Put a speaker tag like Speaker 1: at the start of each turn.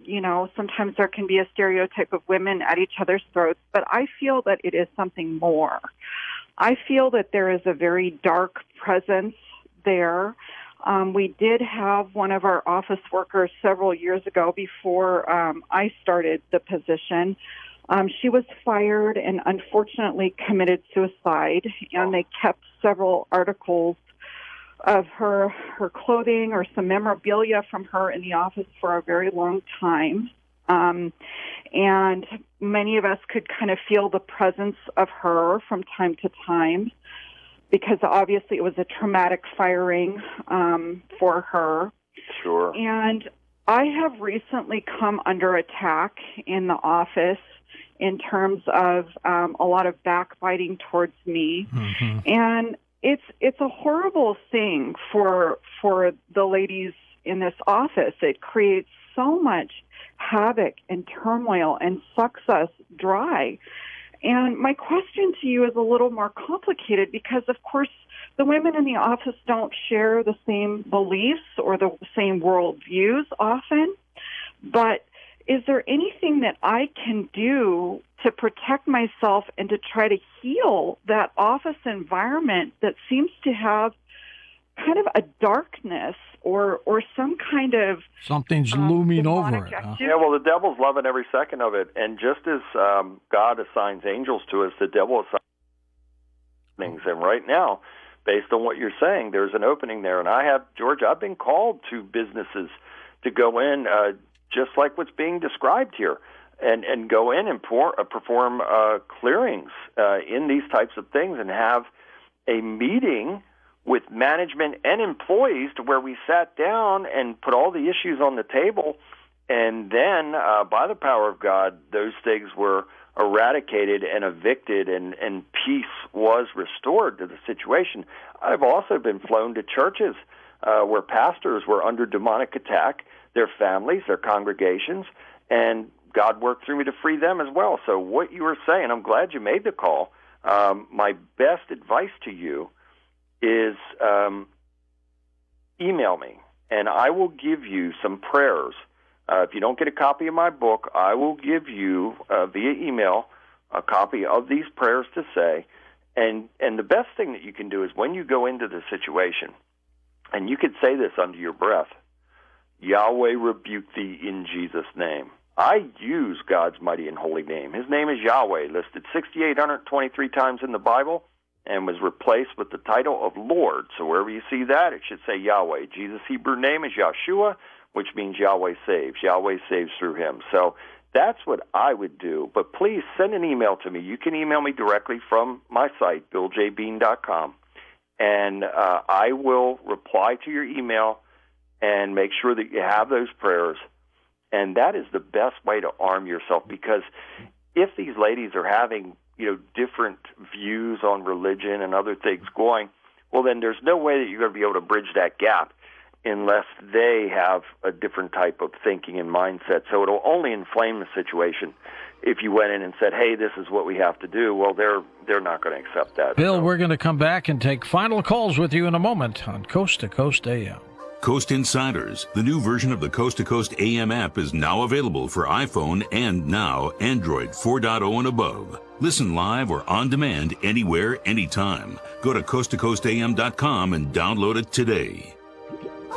Speaker 1: sometimes there can be a stereotype of women at each other's throats, but I feel that it is something more. I feel that there is a very dark presence there. We did have one of our office workers several years ago before I started the position. She was fired and unfortunately committed suicide, and they kept several articles of her clothing or some memorabilia from her in the office for a very long time. And many of us could kind of feel the presence of her from time to time because obviously it was a traumatic firing for her.
Speaker 2: Sure.
Speaker 1: And I have recently come under attack in the office in terms of a lot of backbiting towards me. Mm-hmm. And it's a horrible thing for the ladies in this office. It creates so much havoc and turmoil and sucks us dry. And my question to you is a little more complicated because, of course, the women in the office don't share the same beliefs or the same worldviews often. But is there anything that I can do to protect myself and to try to heal that office environment that seems to have kind of a darkness or some kind of
Speaker 3: something's looming over it?
Speaker 1: Huh?
Speaker 2: Yeah, well, the devil's loving every second of it, and just as God assigns angels to us, the devil assigns things. And right now, based on what you're saying, there's an opening there. And George, I've been called to businesses to go in, just like what's being described here, and go in and perform clearings in these types of things, and have a meeting with management and employees to where we sat down and put all the issues on the table, and then by the power of God, those things were eradicated and evicted, and peace was restored to the situation. I've also been flown to churches where pastors were under demonic attack, their families, their congregations, and God worked through me to free them as well. So what you were saying, I'm glad you made the call. My best advice to you is email me, and I will give you some prayers. If you don't get a copy of my book, I will give you via email a copy of these prayers to say. And the best thing that you can do is when you go into the situation, and you could say this under your breath, Yahweh rebuke thee in Jesus' name. I use God's mighty and holy name. His name is Yahweh, listed 6,823 times in the Bible, and was replaced with the title of Lord. So wherever you see that, it should say Yahweh. Jesus' Hebrew name is Yahshua, which means Yahweh saves. Yahweh saves through him. So that's what I would do. But please send an email to me. You can email me directly from my site, BillJBean.com, and I will reply to your email and make sure that you have those prayers. And that is the best way to arm yourself, because if these ladies are having different views on religion and other things going, well, then there's no way that you're going to be able to bridge that gap unless they have a different type of thinking and mindset. So it'll only inflame the situation if you went in and said, hey, this is what we have to do. Well, they're not going to accept that.
Speaker 3: Bill, we're going to come back and take final calls with you in a moment on Coast to Coast AM.
Speaker 4: Coast Insiders, the new version of the Coast to Coast AM app, is now available for iPhone and now Android 4.0 and above. Listen live or on demand anywhere, anytime. Go to coasttocoastam.com and download it today.